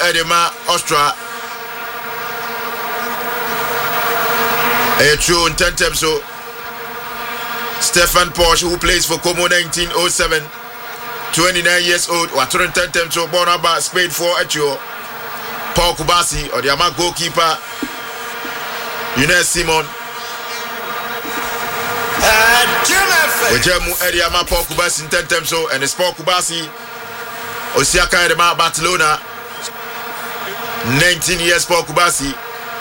Edema Austria. A true in 10 times so. Stefan Porsche, who plays for Como 1907, 29 years old, or 10 times so. Born about Spain for Echo. Paul Kubasi, or the Ama goalkeeper. Younes Simon. Wejemu Ediama Paul Kubasi in 10 times so, and the Paul Kubasi Osiaka Edema Barcelona 19 years Paul Kubasi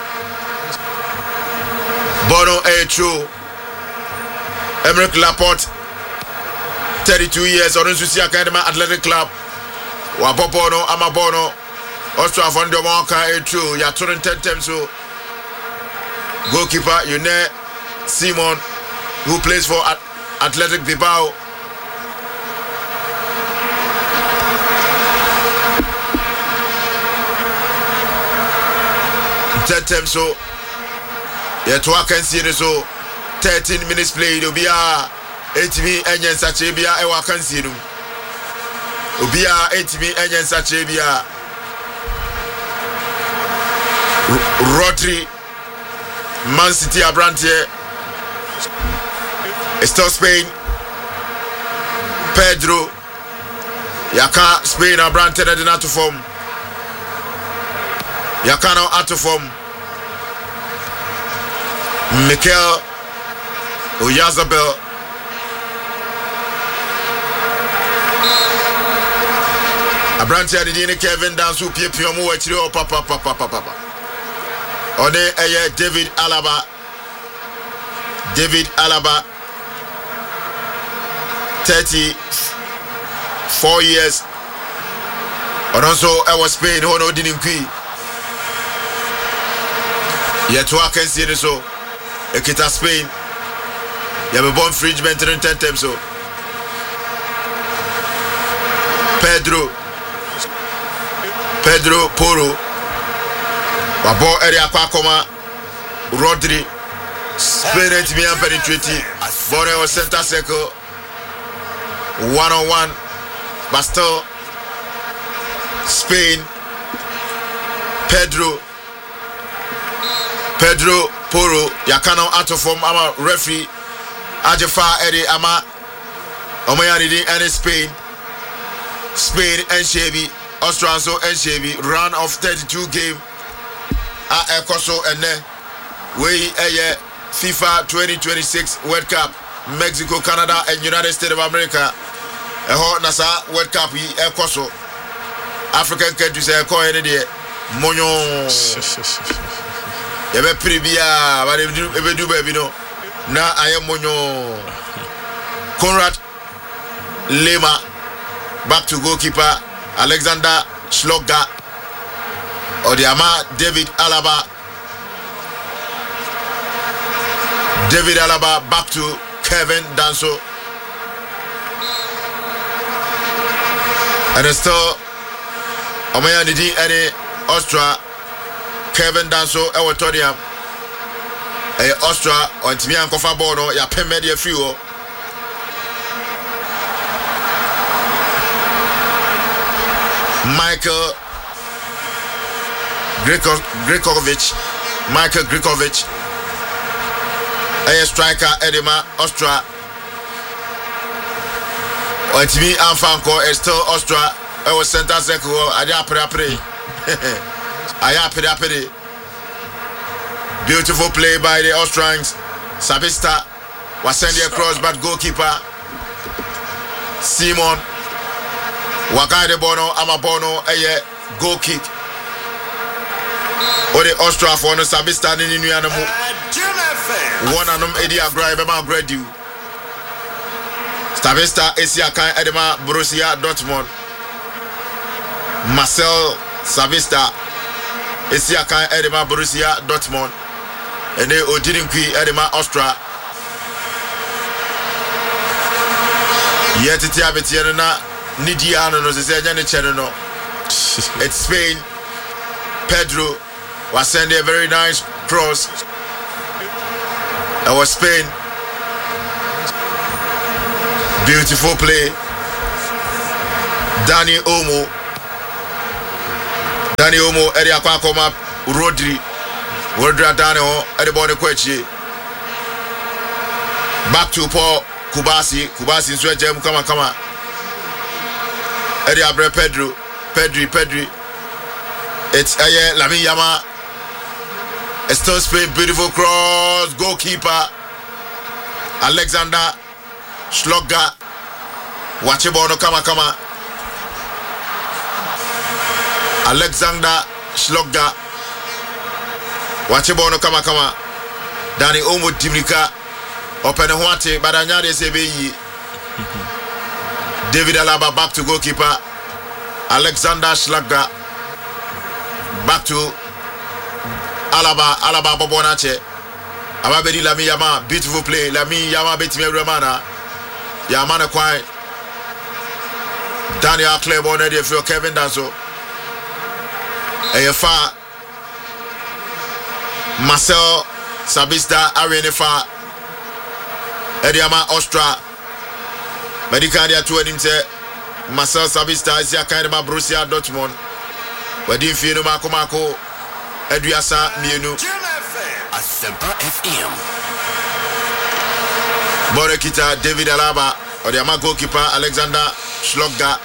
Bono Echo Emerick Laporte 32 years Osiaka Edema Athletic Club Wapopono Amabono Ostra Fondo Monka Echo Ya 10 times so goalkeeper Younes Simon, who plays for Athletic Bilbao. Ten so, yeah, to can see so 13 minutes played. Obia 80 enyen sachebia ewa can see no. Obia 80 enyen sachebia. Rodri, Man City Abrante. Still Spain. Pedro Yaka Spain Abrante did not to form. Yakano out to form. Mikel Oyarzabal. Abrante adidine Kevin Danso Piepio mu wachiri papa. Ode eye David Alaba. David Alaba 34 years. And also I was Spain who no didn't quit. Yet to I can see this so Ekita Spain. You have a born fridge maintenance 10 times so. Pedro Porro. Wabo area Kwakoma Rodri. Spain and me and penetrating. Border was center circle. 1-on-1. But still Spain. Pedro Porro. Yakano out of form. I'm a referee. Ajefa Eddie Ama. Omayani and Spain. Spain and Shebi. Australia and Shebi. Run of 32 game. Ekoso and then we FIFA 2026 World Cup, Mexico, Canada, and United States of America. A hot NASA World Cup, Ekoso. African countries are calling it Monyo. Ebe Pribia, but if you do, baby, no. Now I am Monyo. Conrad Lema, back to goalkeeper Alexander Schlogger. Odiama David Alaba back to Kevin Danso. And still Omaya Nidi any Austria Kevin Danso Ewatonium Austria on Timian Kofa Bono ya Pemedia Fuel. Michael Gregovic, a striker Edema Austria. On TV Anfanko is still Austria. I was center circle. Ayapre. Beautiful play by the Austrians. Sabista was sending across, but goalkeeper Simon Wakade Bono Amabono a goal kick. Ode Austria for no Sabista ni nuanamu. One anum edi agrai bema gradu. Sabista Asia kan Edema Borussia Dortmund. Marcel Sabista Asia kan Edema Borussia Dortmund. Ene Odirinkwi Edema Austria. Yetiti abetiene na Nidiano no se nya ne chere no. It's Spain. Pedro was sending a very nice cross. That was Spain. Beautiful play. Dani Dani Omo eri akwa koma Rodri Dani ho eri ball kwechi. Back to Paul Kubasi nso ejem kama. Eri abre Pedri. It's Lamine Yamal. Still Spain, beautiful cross, goalkeeper Alexander Schlogger. Watch it bono kama. Alexander Schlogger. Watch it bono kama. Dani Omo Dimrika. Open Huate, Badanya de Sebeyi. David Alaba back to goalkeeper Alexander Schlogger. Back to Alaba Bobonache. Ababedi Lamine Yamal, beautiful play. Lamine Yamal beat me Romana. Yamana Kwai. Daniel Claiborne ready for Kevin Danso. Eyefa Marcel Sabista Arenefa Ediama Ostra Medical dia to him say Marcel Sabista is kind of Borussia Dortmund. Wedding Fino Mako Eduasa Mienu Asempa FM Borekita David Alaba Odiama goalkeeper Alexander Schlogger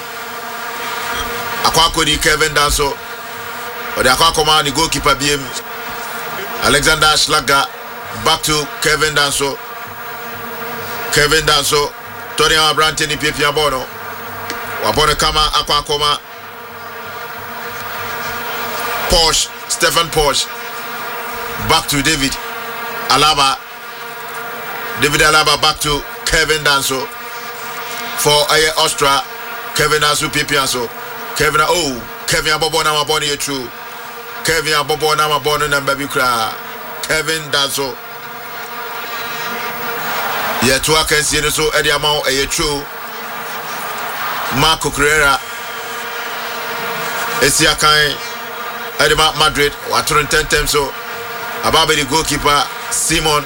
Akwakodi Kevin Danso Odiakwa the goalkeeper BM Alexander Schlogger back to Kevin Danso Tony Abrante ni Pepia Bono Wabone kama Akwakoma Porsche, Stefan Porsche. Back to David Alaba back to Kevin Danso for Austria. Kevin Danso Pipianso. Kevin Abobo na maboni ye true. Kevin Abobo na maboni na baby kra. Kevin Danso. Ye to akensi no so edi amount ye true. Marco Correa. Esiakai Edema Madrid, Watron 10 times so. Ababe the goalkeeper, Simon.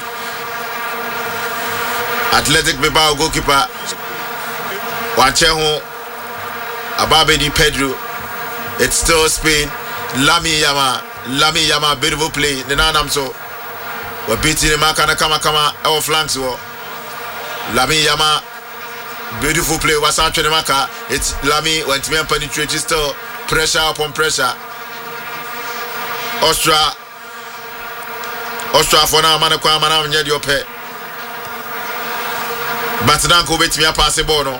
Athletic Bilbao goalkeeper. Wanchehu. Ababe the Pedro. It's still Spain. Lamine Yamal, beautiful play. Nenanam so. We're beating the mark and kama our flanks war. Lamine Yamal, beautiful play. What's out to the marker? It's Lamine when Timan penetrates still pressure upon pressure. Austria for now, man, I'm near your pet. But now, go bet me a pass a bono.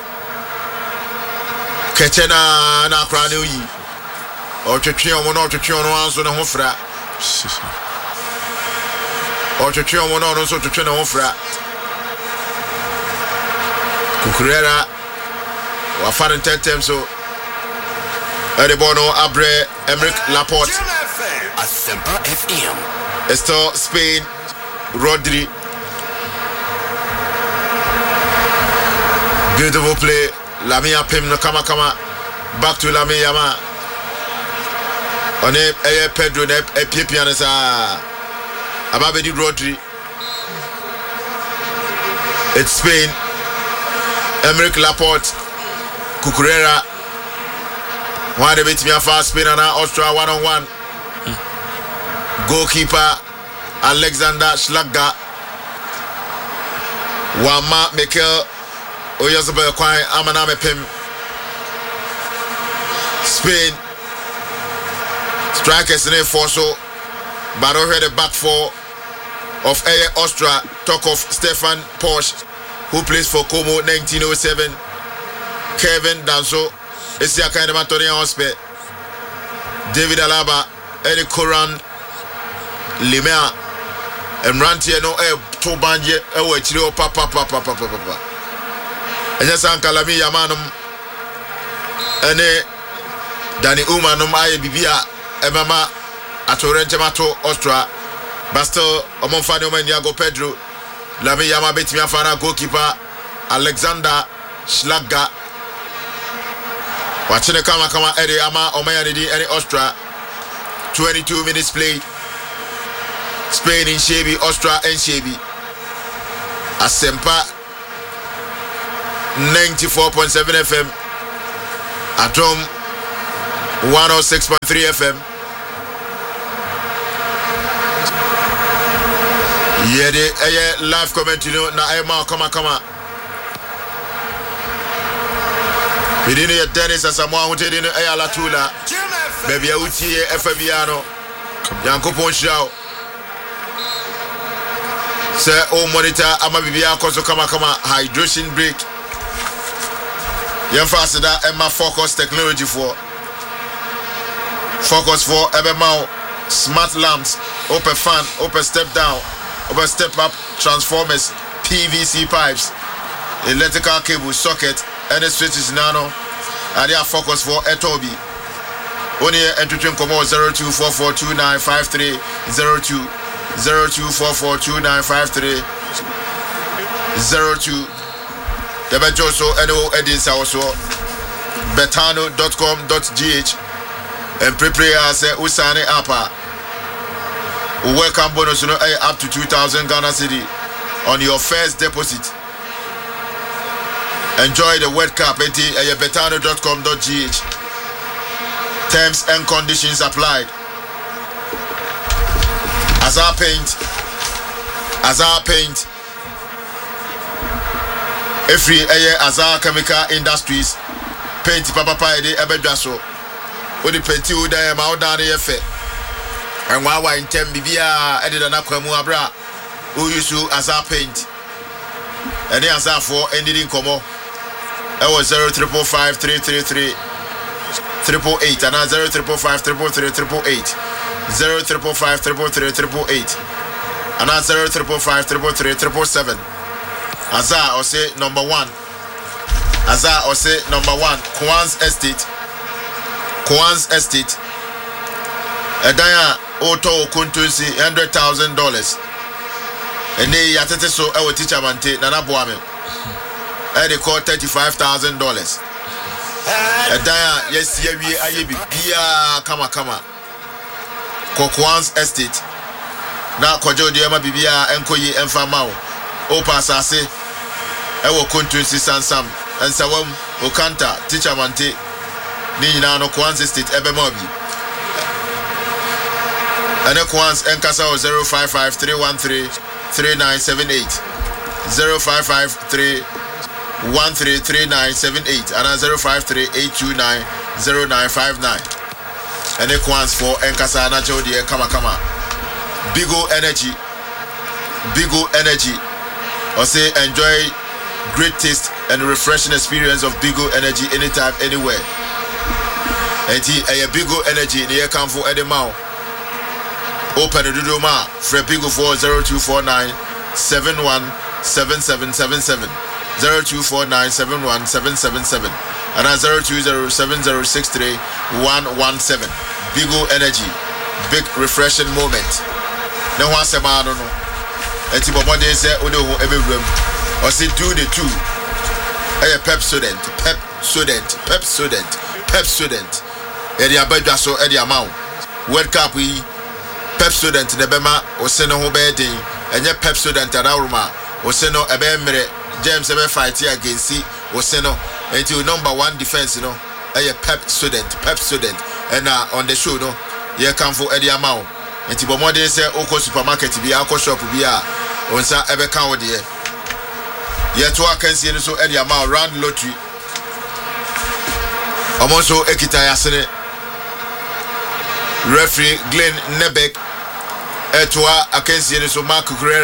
Ketchena na cranu ye. Or to try one or to try on the hofra. Or to try one also to try on hofra. Cucurera, or foreign 10 times so. Edibono Abre Emerick Laporte. Asempa FM. Esto Spain Rodri. Beautiful play. Lamine Pim no kama. Back to Lamine Yamal. On a Pedro ne Pianesa. Ababedi Rodri. It's Spain. Emerick Laporte. Cucurella. One de bit me a fast Spain and Austria 1-on-1. Goalkeeper Alexander Schlogger. Wama Mikel Oyarzabal Kwai Amaname Pim. Spain strikers in a forso. But over the back four of Austria. Talk of Stefan Porsche, who plays for Como 1907. Kevin Danso. Isia kind of Antonio Hospe. David Alaba. Eddie Coran. Limea and Rantier no to banje chiro papa and yes Uncle Lamine Yamal ene Dani Umanum aye bibia emama atorente mato Austria Basto omonfani omaniago Pedro Lamine Yamal betimi afana goalkeeper Alexander Schlogger watching kama ere ama omayani di any Austria 22 minutes played. Spain in Shebi, Austria and Shebi. Asempa 94.7 FM. At home 106.3 FM. Yede live comment na Emma come. Bidini ya Dennis Asamoah Hutedi no Ayala Tula. Baby Uti Fabiano. Yankopon Shao. Sir O monitor ama bibia koso kama hydration break. Yemfase da Emma focus technology for Ebemao smart lamps, open fan, open step down, open step up transformers, PVC pipes, electrical cable socket, any switches nano, and they are focus for Etobi. Only entering Como 0244295302 0244295302. The Bejoso NO Edins also betano.com.gh and prepare as Usane Apa. Welcome bonus up to 2,000 Ghana Cedi on your first deposit. Enjoy the World Cup at betano.com.gh. Terms and conditions applied. Azar Paint. Every Azar Chemical Industries. Paint papa ede ebedaso. Odi painti u da ma oda na yefe. Enwa wa intem bibia ede na kwamu abra. O yusu Azar Paint. Ene Azar for ending komo. It was 0355333 888 and 0355333 0355333 and 0355333 Azar or say number one. Kwan's Estate. Edaya Oto Kuntusi $100,000. And they yatete so our teacher mante Nana Boame. And they call $35,000. Edaya yes we ayebi bia kama Kwan's Estate. Na kojo diema bibia enkoyi enfamao. Opa sase ewo Kuntusi sansam ensawam okanta teacher mante ni nyina no Kwan's Estate ebemabi. And Kwan's enkasa 0553133978 0553133978 and 0538290959 and Kwan's for enkasa na jodi kama Bigo Energy or say enjoy great taste and refreshing experience of Bigo Energy anytime anywhere. And a Bigo Energy near come for Edemao. Open the Dudoma for Bigo for 0249 717777 0249717777 and 0207063117. Bigo Energy, big refreshing moment. No one say man no. Enti bomode say odo ho ebewram. O say do the two. Pep student. E dia badwa so e dia mawo. World Cup yi Pep student ne bema o se no ho be den. Enye Pep student arawruma. O se no ebe mere James ebe fight against o se no. Enti number 1 defense no. Pep student. And on the show no. Ye come for e dia mawo. Enti bomode say oko supermarket bi akọ shop bi a onsa ebe kan wo de ye to akansie no so e dia ma round lottery omonso ekita yasene referee Glenn Nebek etwa akansie no so Mark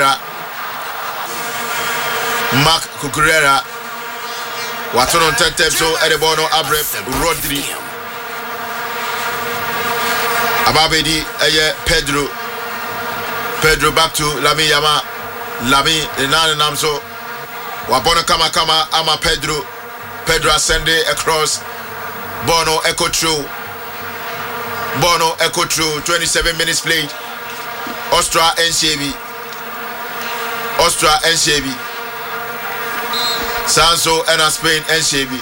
Cucurella watono tentem so e de bono abre Rodri Ababedi Pedro back to Lami Nana Namso Wabono kama ama Pedro ascende across Bono echo through 27 minutes played. Ostra Nshebi Sanso and Spain Nshebi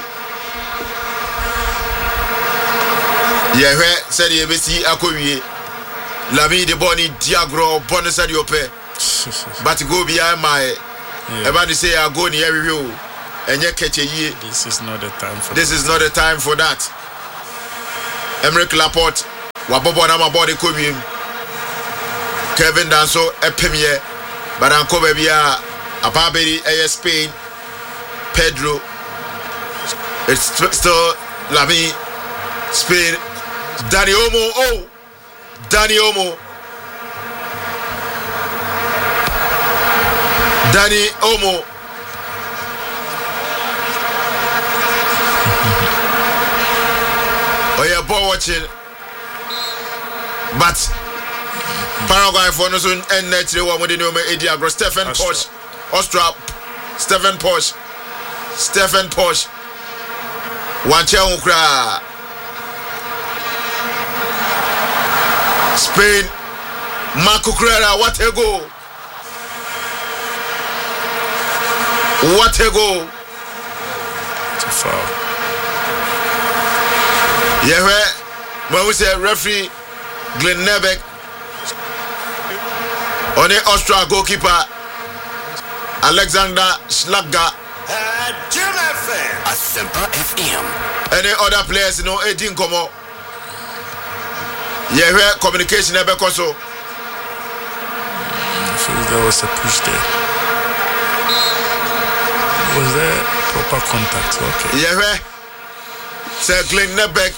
Yehe said yebesi akowie Lami de boni diagro bonus di ope but go behind my everybody say I go near review and you catch a year. This is not the time for that. Emerick Laporte wabobo na mabode komiem Kevin Danso epemie baranko bebia Ababeri Spain Pedro it's still Lami Spain Dani Olmo Dani Olmo oh yeah, ball watching but Paraguay for no soon and naturally one with the name Eddie Agro Stephen Posh Ostrap Stephen Posh Wanche Ukra Spain Marco Crera what a goal Too far. Yeah, when we say referee Glenn Nebeck on the Austria goalkeeper Alexander Schlager Asempa FM. any other players you know Edin Komo yeah communication ebe koso I feel there was a push there. Was there proper contact? Okay. yeah say Glenn Nebeck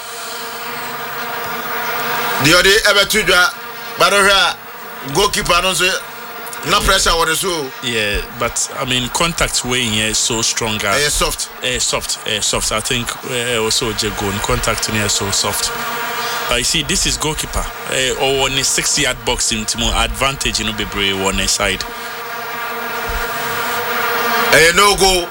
the other ebe tudwa but goalkeeper no so no pressure on the so Yeah, but I mean, contact weighing here is so stronger. soft Soft. I think also Jago in contact here is so soft. But you see, this is goalkeeper. Or on a 6-yard box in more advantage, you know, be brave on a side. no goal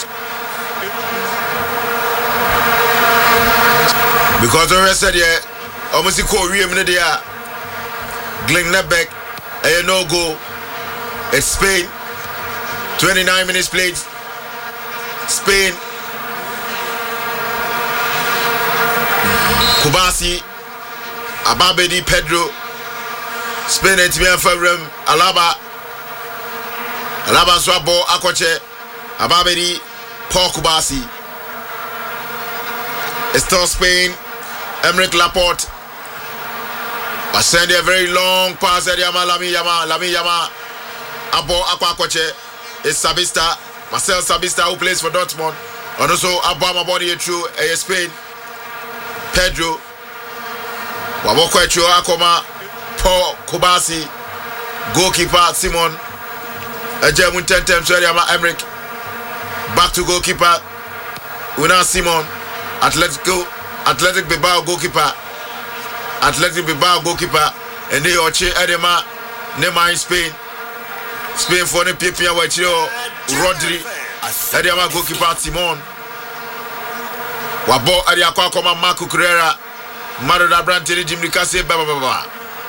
because I said yeah almost equal we minute there Glenn Nebeck no goal. It's Spain 29 minutes played Spain Kubasi Ababedi Pedro Spain etime favrem Alaba swabo akoche Ababedi Paul Kubasi it's still Spain Emerick Laporte but send a very long pass at Lami Yama Abo Akwakoche is Sabista Marcel Sabista who plays for Dortmund and also Abama body through Spain Pedro Waboko Akoma Paul Kubasi goalkeeper Simon Ejemun Tentem Seriama Emerick back to goalkeeper Una Simon Athletic Bilbao goalkeeper and they Oche Edema Nema in Spain for the Pipia Wachio Rodri Edema goalkeeper Simon Wabo Ariakwa Koma Marco Carrera Maroda Brantini Jim Nicase Baba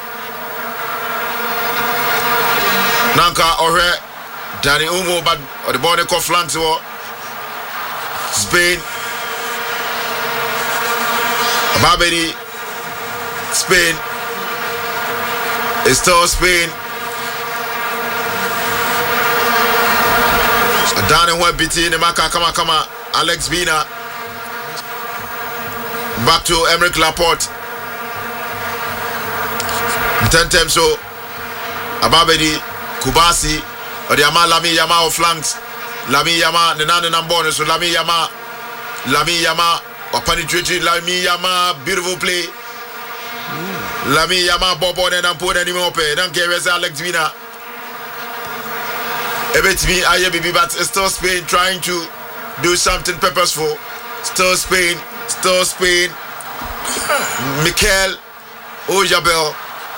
Nanka Ore Danny Umo but the ball they flanks Spain Babedi Spain it's still Spain Danny Webiti Nemaka Kama Alex Bina back to Emerick Laporte 10 times so Ababedi Kubasi Odiama Lami Yama of flanks Lami Yama Nenane Nambone so Lami Yama penetrating Lami Yama beautiful play Lami Yama Bobo and Ampon and Imope don't care where's Alex Vina me but still Spain trying to do something purposeful still Spain Mikel Ojabel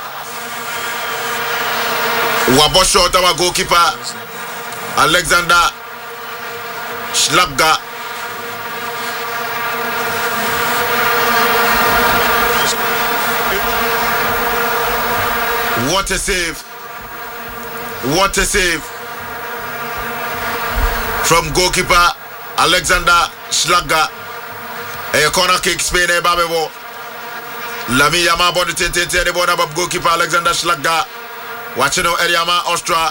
Wabosho our goalkeeper Alexander Schlager What a save from goalkeeper Alexander Schlager. A corner kick Spain e babebo Lami Yama body tete the border of goalkeeper Alexander Schlager Wachino Ediama Austria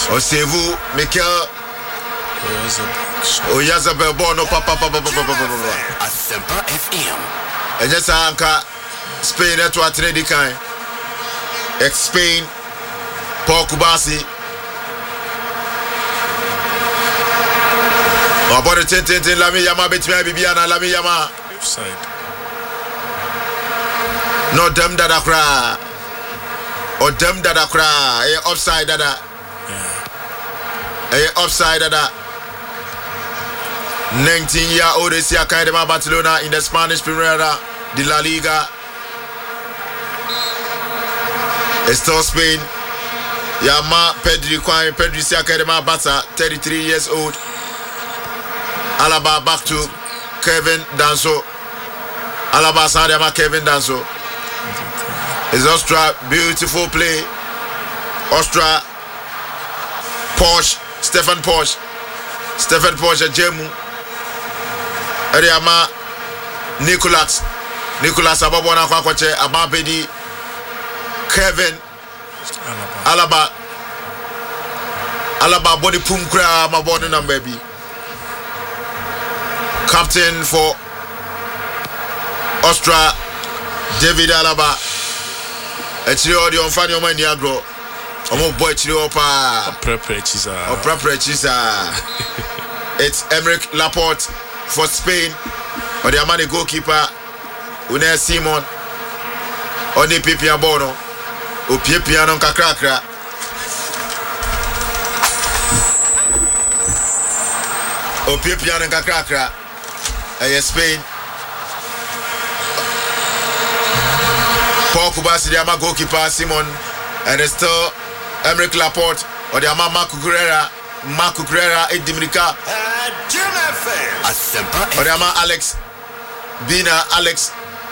Osevu Mikel Oyazabel Bono papa. Asempa FM. And yes, Anka Spain at what ready kind. Ex Spain Paul Kubasi. About the 10 Lami Yama between Bibiana Lami Yama. Offside. No dem dada cry. Or dem dada cry. Offside dada. Offside dada. 19-year-old is here Academy Barcelona in the Spanish Primera de la Liga. Still Spain. Yama Pedri Kwame Pedri is Academy Barca, 33 years old. Alaba back to Kevin Danso. Alaba Sadiama Kevin Danso. Is Austria beautiful play. Austria Porsche Stefan Porsche Jemu. Eriama Nicolas Ababona Kwakwache Ababedi Kevin Alaba body pum kra my body number baby. Captain for Austria David Alaba. Echiri odi onfani o mani agro. Omo boy chiri opa. Prepare It's Emerick Laporte for Spain. Or the Amani goalkeeper Unai Simon. Oni Pipi Abono. O Pipi anon kakrakra. O Pipi anon kakrakra. Spain. Paul Kubasi, the Ama goalkeeper Simon, and it's still Emerick Laporte or the Ama Marco Guerrera, Edimrika, or the Ama Alex Bina, Alex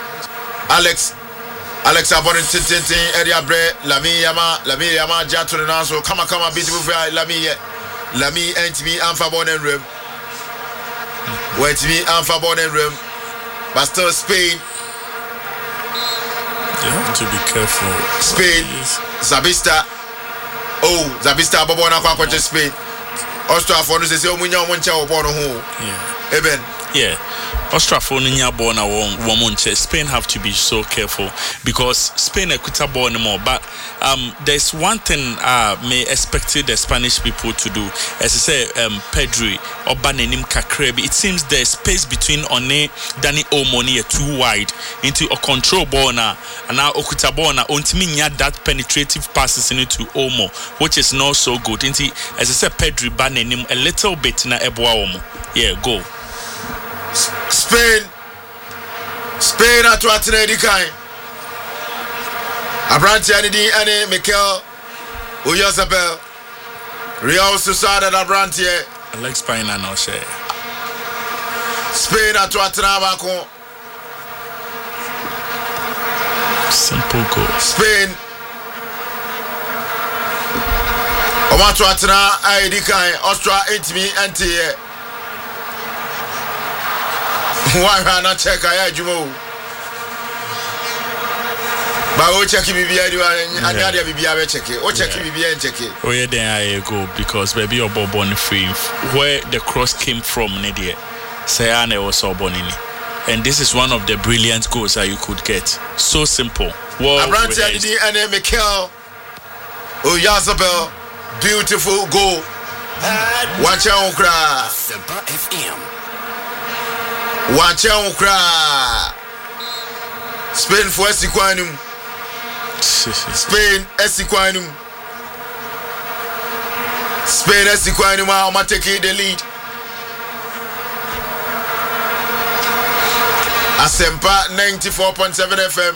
Abon Tintin, Eria Bre, Lami Yama, Jatu Naso, Kama, beautiful Lami, and me, Amphibon and Rim. Wait me, Amphibon and Rim, but still Spain. You have to be careful. Spain, Zabista. Oh, Zabista Babona Kwakwache Spain. Austria for no say omunya omoncha obono ho. Yeah. Eben. Yeah. Austria for no nya born womonche. Spain have to be so careful because Spain ekuta born more. But there's one thing may expect the Spanish people to do. As I say, Pedri Obanenim Kakrebi. It seems the space between One Danny Omoni too wide into a control ball now, and now okuta ball now. Untimi nya that penetrative passes into Omo, which is not so good. Into as I said, Pedri Banenim a little bit na Eboa Omo. Yeah, go. Spain at what ready kind. Abranti Ane Mikel Oyazabel Real Sociedad Abranti Alex Pina no share. Spain at what Nabako. Simple goal. Spain Omatu Atana ID kind Austria 8 me anti. Why not check I jumo? But we check BBI and the BBI check it. Or check BBI and check it. Oh yeah, then I go because baby your born free where the cross came from, Nadia. Sayane was so born in it. And this is one of the brilliant goals that you could get. So simple. Well, Abranti and Mikel Oyazabel, beautiful goal. Watch out, cry. Asempa FM. Watch out, cry. Spain for Esiquanum. Spain Esiquanum. Spain Esiquanum. I'ma take the lead. Asempa 94.7 FM.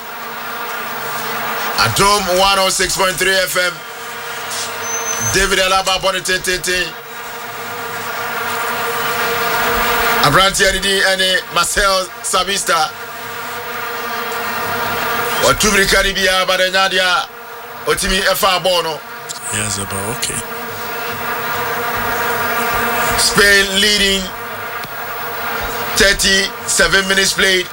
Atom 106.3 FM. David Alaba Bonitete. Abranti Adidi and Marcel Sabista. Or Tubri Caribia, but Nadia Otimi Efa Bono. Yes, about okay. Spain leading 37 minutes played.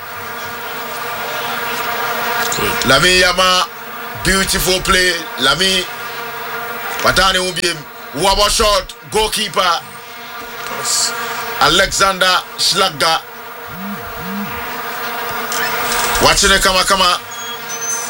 Good. Lami Yama, beautiful play. Lami Watani Ubim. Waba shot, goalkeeper Alexander Schlager. Watching it, kama.